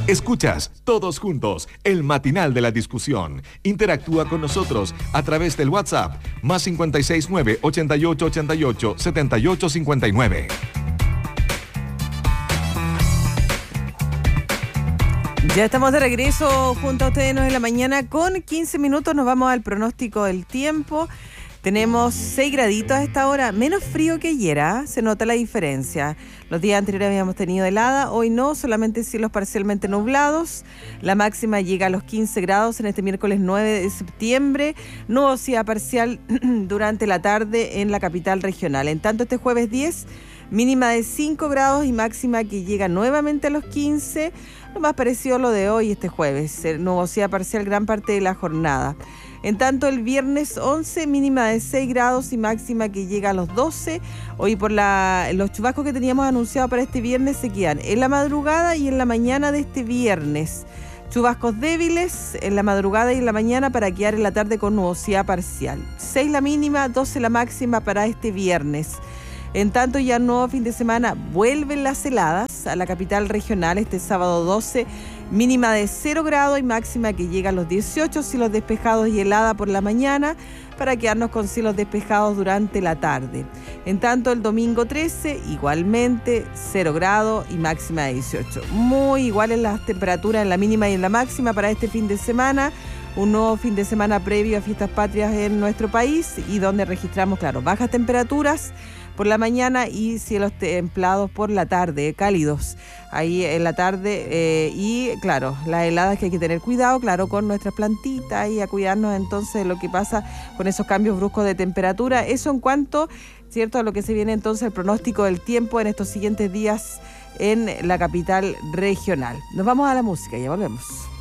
Escuchas Todos Juntos, el matinal de la discusión. Interactúa con nosotros a través del WhatsApp, más 569-8888-7859. Ya estamos de regreso junto a ustedes en la mañana. Con 15 minutos nos vamos al pronóstico del tiempo. Tenemos 6 graditos a esta hora, menos frío que ayer, ¿eh? Se nota la diferencia. Los días anteriores habíamos tenido helada, hoy no, solamente cielos parcialmente nublados. La máxima llega a los 15 grados en este miércoles 9 de septiembre. Nubosidad parcial durante la tarde en la capital regional. En tanto, este jueves 10, mínima de 5 grados y máxima que llega nuevamente a los 15. Lo más parecido a lo de hoy, este jueves. Nubosidad parcial gran parte de la jornada. En tanto, el viernes 11, mínima de 6 grados y máxima que llega a los 12. Hoy por los chubascos que teníamos anunciados para este viernes se quedan en la madrugada y en la mañana de este viernes. Chubascos débiles en la madrugada y en la mañana para quedar en la tarde con nubosidad parcial. 6 la mínima, 12 la máxima para este viernes. En tanto, ya el nuevo fin de semana vuelven las heladas a la capital regional este sábado 12, mínima de 0 grados y máxima que llega a los 18, cielos despejados y helada por la mañana para quedarnos con cielos despejados durante la tarde. En tanto, el domingo 13, igualmente 0 grados y máxima de 18. Muy iguales las temperaturas en la mínima y en la máxima para este fin de semana. Un nuevo fin de semana previo a fiestas patrias en nuestro país y donde registramos, claro, bajas temperaturas por la mañana y cielos templados por la tarde, cálidos ahí en la tarde y claro, las heladas que hay que tener cuidado, claro, con nuestras plantitas y a cuidarnos entonces de lo que pasa con esos cambios bruscos de temperatura. Eso en cuanto, cierto, a lo que se viene entonces el pronóstico del tiempo en estos siguientes días en la capital regional. Nos vamos a la música y ya volvemos.